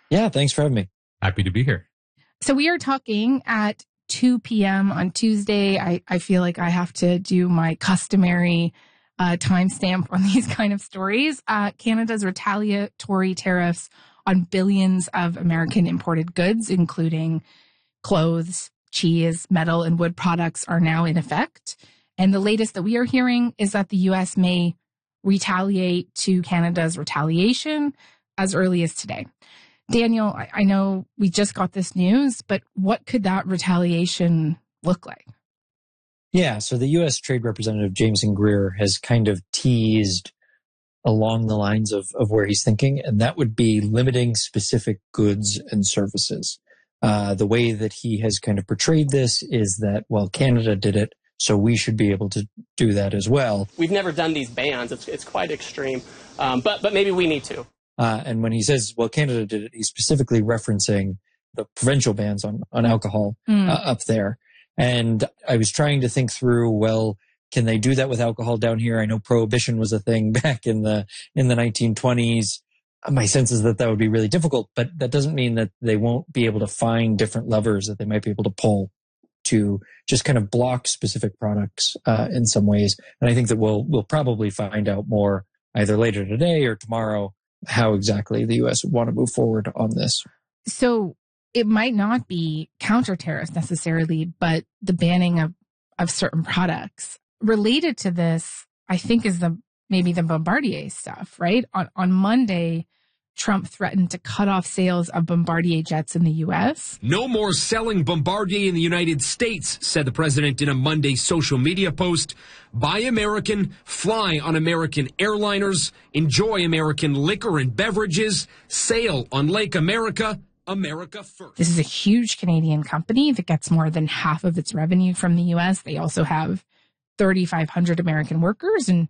Yeah, thanks for having me. Happy to be here. So we are talking at 2 p.m. on Tuesday. I feel like I have to do my customary timestamp on these kind of stories. Canada's retaliatory tariffs on billions of American imported goods, including clothes, cheese, metal, and wood products, are now in effect. And the latest that we are hearing is that the U.S. may retaliate to Canada's retaliation as early as today. Daniel, I know we just got this news, but what could that retaliation look like? Yeah, so the U.S. Trade Representative Jameson Greer has kind of teased along the lines of where he's thinking, and that would be limiting specific goods and services. The way that he has kind of portrayed this is that, well, Canada did it, so we should be able to do that as well. We've never done these bans. It's quite extreme, but maybe we need to. And when he says, well, Canada did it, he's specifically referencing the provincial bans on alcohol up there. And I was trying to think through, well, can they do that with alcohol down here? I know prohibition was a thing back in the 1920s. My sense is that would be really difficult, but that doesn't mean that they won't be able to find different levers that they might be able to pull to just kind of block specific products in some ways. And I think that we'll probably find out more either later today or tomorrow how exactly the U.S. would want to move forward on this. So it might not be counter tariffs necessarily, but the banning of certain products. Related to this, I think, is maybe the Bombardier stuff, right? On Monday, Trump threatened to cut off sales of Bombardier jets in the U.S. No more selling Bombardier in the United States, said the president in a Monday social media post. Buy American, fly on American airliners, enjoy American liquor and beverages, sail on Lake America, America first. This is a huge Canadian company that gets more than half of its revenue from the U.S. They also have 3,500 American workers and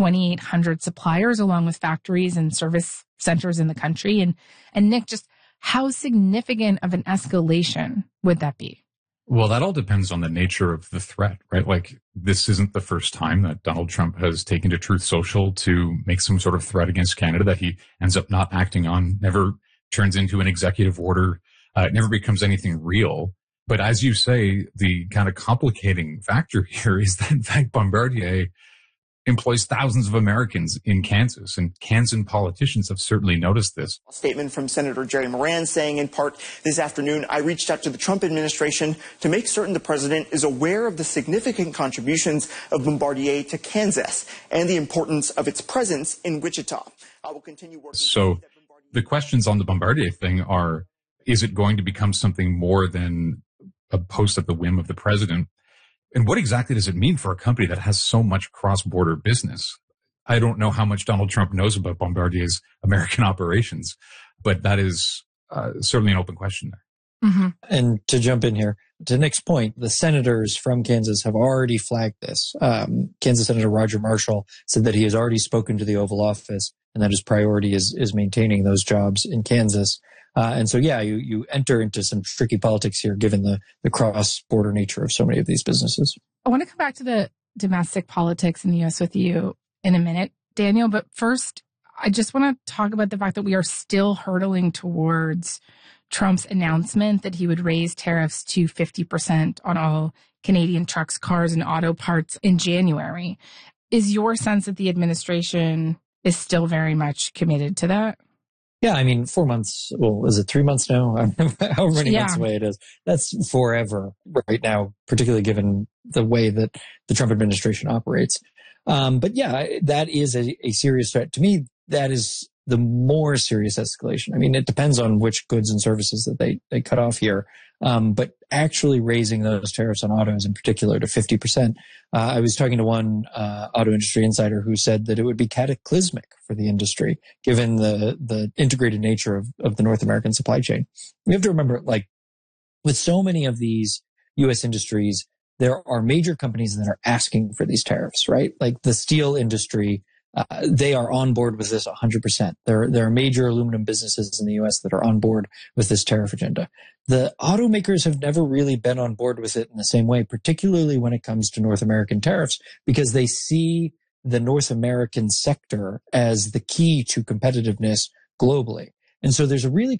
2,800 suppliers, along with factories and service centers in the country. And Nick, just how significant of an escalation would that be? Well, that all depends on the nature of the threat, right? Like, this isn't the first time that Donald Trump has taken to Truth Social to make some sort of threat against Canada that he ends up not acting on, never turns into an executive order, it never becomes anything real. But as you say, the kind of complicating factor here is that, in fact, Bombardier employs thousands of Americans in Kansas, and Kansan politicians have certainly noticed this. A statement from Senator Jerry Moran saying, in part, this afternoon, I reached out to the Trump administration to make certain the president is aware of the significant contributions of Bombardier to Kansas and the importance of its presence in Wichita. I will continue working. So the questions on the Bombardier thing are, is it going to become something more than a post at the whim of the president? And what exactly does it mean for a company that has so much cross-border business? I don't know how much Donald Trump knows about Bombardier's American operations, but that is certainly an open question there. Mm-hmm. And to jump in here, to Nick's point, the senators from Kansas have already flagged this. Kansas Senator Roger Marshall said that he has already spoken to the Oval Office and that his priority is maintaining those jobs in Kansas. And so, yeah, you enter into some tricky politics here, given the cross-border nature of so many of these businesses. I want to come back to the domestic politics in the U.S. with you in a minute, Daniel. But first, I just want to talk about the fact that we are still hurtling towards Trump's announcement that he would raise tariffs to 50% on all Canadian trucks, cars, and auto parts in January. Is your sense that the administration is still very much committed to that? Yeah, I mean, 4 months, well, is it 3 months now? However many months away it is. That's forever right now, particularly given the way that the Trump administration operates. But yeah, that is a serious threat. To me, that is the more serious escalation. I mean, it depends on which goods and services that they cut off here. But actually raising those tariffs on autos in particular to 50%. I was talking to one auto industry insider who said that it would be cataclysmic for the industry, given the integrated nature of the North American supply chain. We have to remember, like, with so many of these U.S. industries, there are major companies that are asking for these tariffs, right? Like the steel industry, they are on board with this 100%. There are major aluminum businesses in the U.S. that are on board with this tariff agenda. The automakers have never really been on board with it in the same way, particularly when it comes to North American tariffs, because they see the North American sector as the key to competitiveness globally. And so there's a really